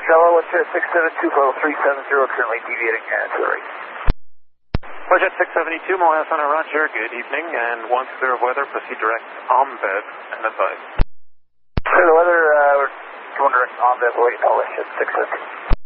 Delaware, let's hear 672, level 370, currently deviating to the right. Budget 672, Mohawk Center, Roger, good evening, and once clear of weather, proceed direct OMBEV and advise. Clear the weather, we're going direct on the way, LS 670.